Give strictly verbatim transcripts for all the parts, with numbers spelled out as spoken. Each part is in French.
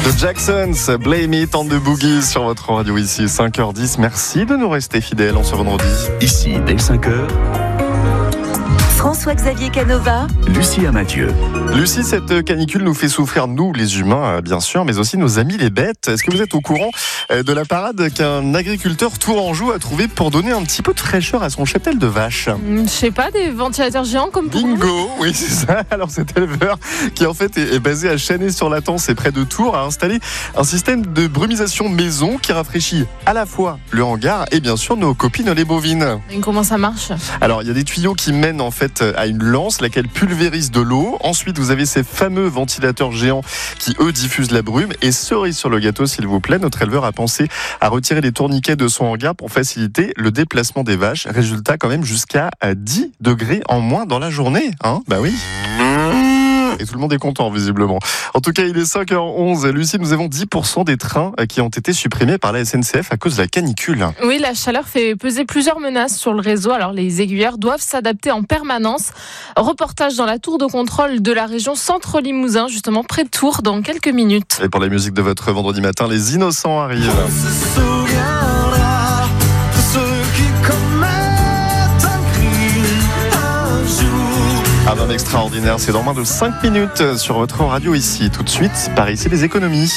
The Jacksons, Blame It on the Boogie sur votre radio ici, cinq heures dix. Merci de nous rester fidèles en ce vendredi. Ici, dès cinq heures. François-Xavier Canova, Lucie Amadieu. Lucie, cette canicule nous fait souffrir, nous les humains bien sûr, mais aussi nos amis les bêtes. Est-ce que vous êtes au courant de la parade qu'un agriculteur tourangeau a trouvé pour donner un petit peu de fraîcheur à son cheptel de vaches? Je sais pas, des ventilateurs géants comme pour Bingo, nous. oui c'est ça. Alors cet éleveur, qui en fait est basé à Chênay-sur-Latence et près de Tours, a installé un système de brumisation maison qui rafraîchit à la fois le hangar et bien sûr nos copines les bovines. Et comment ça marche? Alors il y a des tuyaux qui mènent en fait à une lance, laquelle pulvérise de l'eau. Ensuite, vous avez ces fameux ventilateurs géants qui, eux, diffusent la brume. Et cerise sur le gâteau, s'il vous plaît, notre éleveur a pensé à retirer les tourniquets de son hangar pour faciliter le déplacement des vaches. Résultat, quand même, jusqu'à dix degrés en moins dans la journée. Hein, bah oui. Et tout le monde est content, visiblement. En tout cas, il est cinq heures onze. Lucie, nous avons dix pour cent des trains qui ont été supprimés par la S N C F à cause de la canicule. Oui, la chaleur fait peser plusieurs menaces sur le réseau. Alors, les aiguilleurs doivent s'adapter en permanence. Reportage dans la tour de contrôle de la région Centre-Limousin, justement près de Tours, dans quelques minutes. Et pour la musique de votre vendredi matin, les innocents arrivent. On se souviendra de ceux qui commettent un crime un jour. Un homme extraordinaire, c'est dans moins de cinq minutes sur votre radio ici. Tout de suite, par ici les économies.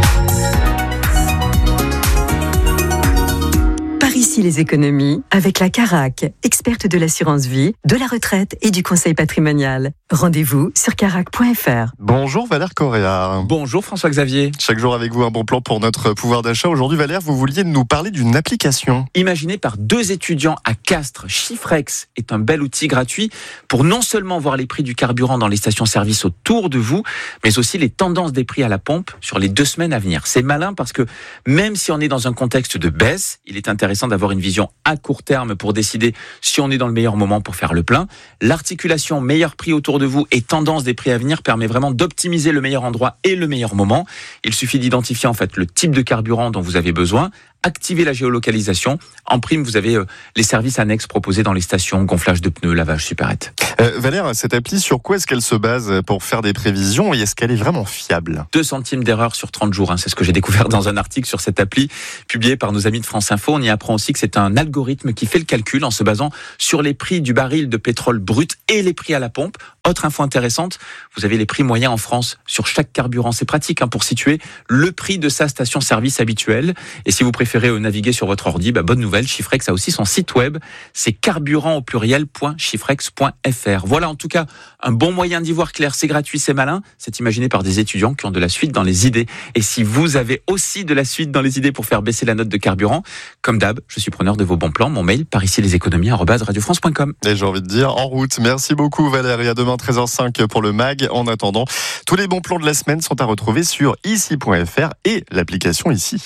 par ici les économies, avec la Carac, experte de l'assurance vie, de la retraite et du conseil patrimonial. Rendez-vous sur carac point f r. Bonjour Valère Correa. Bonjour François-Xavier. Chaque jour avec vous un bon plan pour notre pouvoir d'achat. Aujourd'hui Valère, vous vouliez nous parler d'une application. Imaginée par deux étudiants à Castres, Chiffrex est un bel outil gratuit pour non seulement voir les prix du carburant dans les stations-service autour de vous, mais aussi les tendances des prix à la pompe sur les deux semaines à venir. C'est malin parce que même si on est dans un contexte de baisse, il est intéressant d'avoir une vision à court terme pour décider si on est dans le meilleur moment pour faire le plein. L'articulation meilleur prix autour de vous et tendance des prix à venir permet vraiment d'optimiser le meilleur endroit et le meilleur moment. Il suffit d'identifier en fait le type de carburant dont vous avez besoin, activer la géolocalisation. En prime, vous avez euh, les services annexes proposés dans les stations, gonflage de pneus, lavage supérette. Euh, Valère, cette appli, sur quoi est-ce qu'elle se base pour faire des prévisions et est-ce qu'elle est vraiment fiable ? deux centimes d'erreur sur trente jours, hein, c'est ce que j'ai découvert dans un article sur cette appli publié par nos amis de France Info. On y apprend aussi que c'est un algorithme qui fait le calcul en se basant sur les prix du baril de pétrole brut et les prix à la pompe. Autre info intéressante, vous avez les prix moyens en France sur chaque carburant. C'est pratique hein, pour situer le prix de sa station-service habituelle. Et si vous préférez euh, naviguer sur votre ordi, bah, bonne nouvelle, Chiffrex a aussi son site web. C'est carburant au pluriel point chiffrex point f r. Voilà en tout cas un bon moyen d'y voir clair. C'est gratuit, c'est malin. C'est imaginé par des étudiants qui ont de la suite dans les idées. Et si vous avez aussi de la suite dans les idées pour faire baisser la note de carburant, comme d'hab, je suis preneur de vos bons plans. Mon mail, par ici les économies arobase radio france point com. Et j'ai envie de dire en route. Merci beaucoup Valère. Et à demain treize heures cinq pour le mag. En attendant, tous les bons plans de la semaine sont à retrouver sur ici point f r et l'application Ici.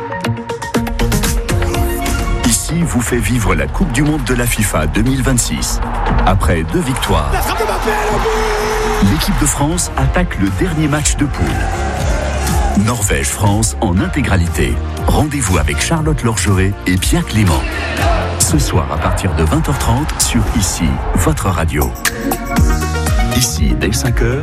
Ici vous fait vivre la Coupe du Monde de la FIFA deux mille vingt-six. Après deux victoires, l'équipe de France attaque le dernier match de poule. Norvège-France en intégralité. Rendez-vous avec Charlotte Lorgeret et Pierre Clément. Ce soir à partir de vingt heures trente sur Ici, votre radio. Ici, dès cinq heures.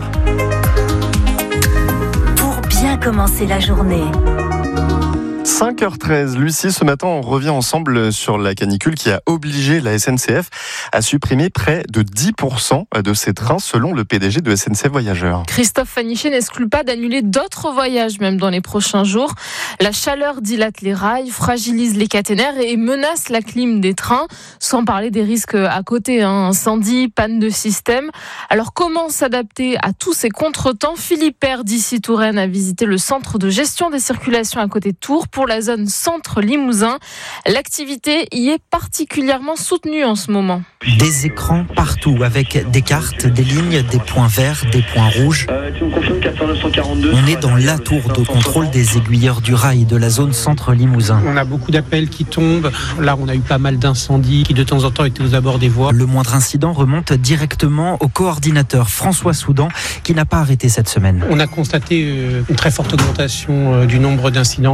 Pour bien commencer la journée. cinq heures treize, Lucie, ce matin, on revient ensemble sur la canicule qui a obligé la S N C F à supprimer près de dix pour cent de ses trains, selon le P D G de S N C F Voyageurs. Christophe Fanichet n'exclut pas d'annuler d'autres voyages, même dans les prochains jours. La chaleur dilate les rails, fragilise les caténaires et menace la clim des trains, sans parler des risques à côté, hein, incendie, panne de système. Alors, comment s'adapter à tous ces contretemps ? Philippe Père d'ici Touraine a visité le centre de gestion des circulations à côté de Tours pour la zone centre-Limousin. L'activité y est particulièrement soutenue en ce moment. Des écrans partout avec des cartes, des lignes, des points verts, des points rouges. Euh, tu me confirmes quatre cent neuf cent quarante-deux. On est dans la tour de contrôle des aiguilleurs du rail de la zone centre-Limousin. On a beaucoup d'appels qui tombent. Là, on a eu pas mal d'incendies qui de temps en temps étaient aux abords des voies. Le moindre incident remonte directement au coordinateur François Soudan qui n'a pas arrêté cette semaine. On a constaté une très forte augmentation du nombre d'incidents qu'on a eu à traiter.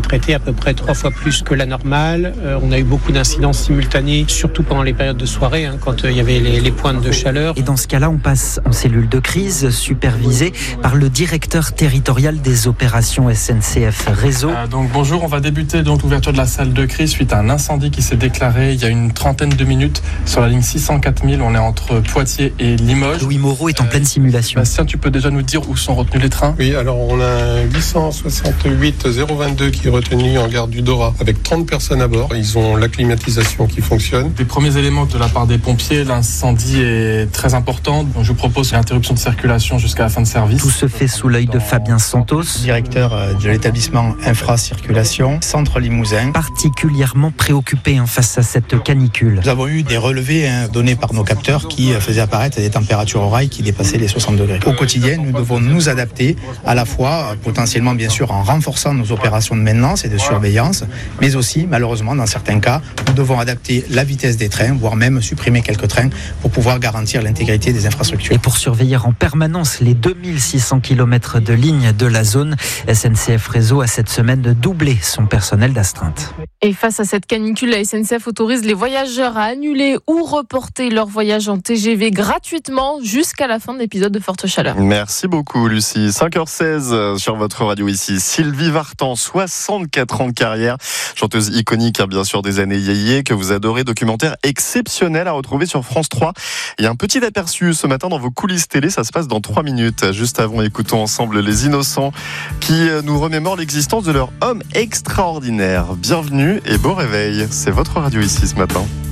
traité à peu près trois fois plus que la normale. Euh, on a eu beaucoup d'incidents simultanés, surtout pendant les périodes de soirée, hein, quand il euh, y avait les, les pointes de chaleur. Et dans ce cas-là, on passe en cellule de crise, supervisée par le directeur territorial des opérations S N C F Réseau. Euh, donc bonjour, on va débuter donc l'ouverture de la salle de crise suite à un incendie qui s'est déclaré il y a une trentaine de minutes sur la ligne six cent quatre mille. On est entre Poitiers et Limoges. Louis Moreau est en pleine simulation. Bastien, tu peux déjà nous dire où sont retenus les trains ? Oui, alors on a un huit cent soixante-huit zéro vingt-deux qui est retenu en gare du Dorat avec trente personnes à bord. Ils ont la climatisation qui fonctionne. Des premiers éléments de la part des pompiers, l'incendie est très important. Donc je vous propose une interruption de circulation jusqu'à la fin de service. Tout se fait sous l'œil de Fabien Santos, directeur de l'établissement Infra-Circulation, Centre Limousin. Particulièrement préoccupé hein, face à cette canicule. Nous avons eu des relevés hein, donnés par nos capteurs qui faisaient apparaître des températures au rail qui dépassaient les soixante degrés. Au quotidien, nous devons nous adapter à la fois potentiellement bien sûr en renforçant nos opérations de maintenance et de surveillance, mais aussi malheureusement dans certains cas, nous devons adapter la vitesse des trains, voire même supprimer quelques trains pour pouvoir garantir l'intégrité des infrastructures. Et pour surveiller en permanence les deux mille six cents kilomètres de lignes de la zone, S N C F Réseau a cette semaine doublé son personnel d'astreinte. Et face à cette canicule, la S N C F autorise les voyageurs à annuler ou reporter leur voyage en T G V gratuitement jusqu'à la fin de l'épisode de forte chaleur. Merci beaucoup Lucie. cinq heures seize sur votre radio ici. Sylvie Vartan, soixante-quatre ans de carrière, chanteuse iconique hein, bien sûr des années yéyé que vous adorez, documentaire exceptionnel à retrouver sur France trois. Il y a un petit aperçu ce matin dans vos coulisses télé, ça se passe dans trois minutes. Juste avant, écoutons ensemble Les Innocents qui nous remémorent l'existence de leur homme extraordinaire. Bienvenue et bon réveil, c'est votre radio ici ce matin.